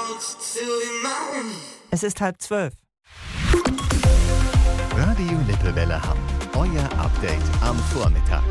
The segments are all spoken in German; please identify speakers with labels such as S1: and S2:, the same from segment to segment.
S1: Es ist 11:30.
S2: Radio Lippewelle Hamm. Euer Update am Vormittag.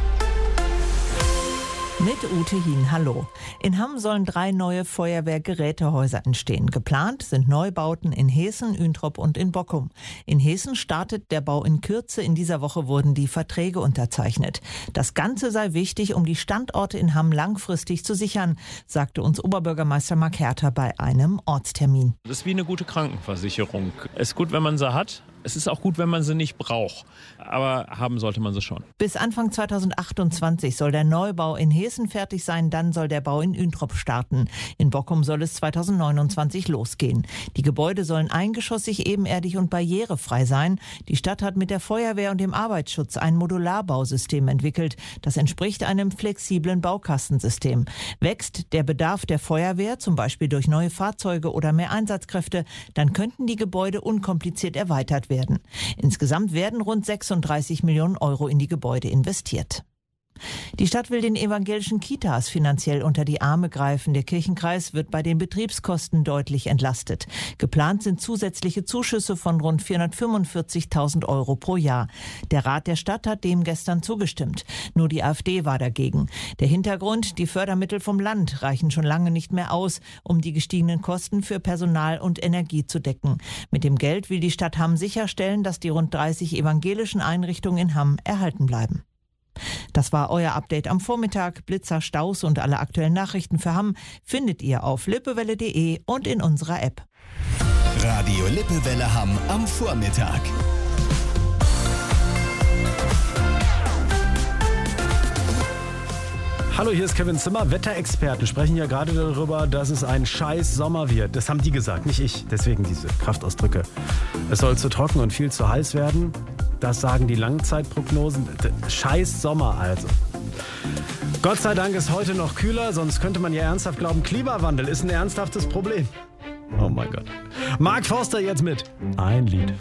S1: Mit Ute Hien, hallo. In Hamm sollen 3 neue Feuerwehrgerätehäuser entstehen. Geplant sind Neubauten in Heeßen, Üntrop und in Bockum. In Heeßen startet der Bau in Kürze. In dieser Woche wurden die Verträge unterzeichnet. Das Ganze sei wichtig, um die Standorte in Hamm langfristig zu sichern, sagte uns Oberbürgermeister Mark Herter bei einem Ortstermin.
S3: Das ist wie eine gute Krankenversicherung. Es ist gut, wenn man sie hat. Es ist auch gut, wenn man sie nicht braucht. Aber haben sollte man sie schon.
S1: Bis Anfang 2028 soll der Neubau in Heeßen fertig sein. Dann soll der Bau in Üntrop starten. In Bockum soll es 2029 losgehen. Die Gebäude sollen eingeschossig, ebenerdig und barrierefrei sein. Die Stadt hat mit der Feuerwehr und dem Arbeitsschutz ein Modularbausystem entwickelt. Das entspricht einem flexiblen Baukastensystem. Wächst der Bedarf der Feuerwehr, zum Beispiel durch neue Fahrzeuge oder mehr Einsatzkräfte, dann könnten die Gebäude unkompliziert erweitert werden. Insgesamt werden rund 36 Millionen Euro in die Gebäude investiert. Die Stadt will den evangelischen Kitas finanziell unter die Arme greifen. Der Kirchenkreis wird bei den Betriebskosten deutlich entlastet. Geplant sind zusätzliche Zuschüsse von rund 445.000 Euro pro Jahr. Der Rat der Stadt hat dem gestern zugestimmt. Nur die AfD war dagegen. Der Hintergrund: die Fördermittel vom Land reichen schon lange nicht mehr aus, um die gestiegenen Kosten für Personal und Energie zu decken. Mit dem Geld will die Stadt Hamm sicherstellen, dass die rund 30 evangelischen Einrichtungen in Hamm erhalten bleiben. Das war euer Update am Vormittag. Blitzer, Staus und alle aktuellen Nachrichten für Hamm findet ihr auf lippewelle.de und in unserer App.
S2: Radio Lippewelle Hamm am Vormittag.
S4: Hallo, hier ist Kevin Zimmer. Wetterexperten sprechen ja gerade darüber, dass es ein scheiß Sommer wird. Das haben die gesagt, nicht ich. Deswegen diese Kraftausdrücke. Es soll zu trocken und viel zu heiß werden. Das sagen die Langzeitprognosen. Scheiß Sommer also. Gott sei Dank ist heute noch kühler, sonst könnte man ja ernsthaft glauben, Klimawandel ist ein ernsthaftes Problem. Oh mein Gott. Mark Forster jetzt mit Ein Lied.